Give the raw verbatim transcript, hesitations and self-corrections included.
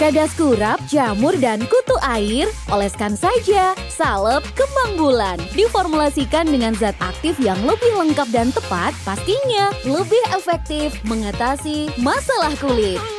Cadas kurap, jamur, dan kutu air, oleskan saja salep kembang bulan. Diformulasikan dengan zat aktif yang lebih lengkap dan tepat, pastinya lebih efektif mengatasi masalah kulit.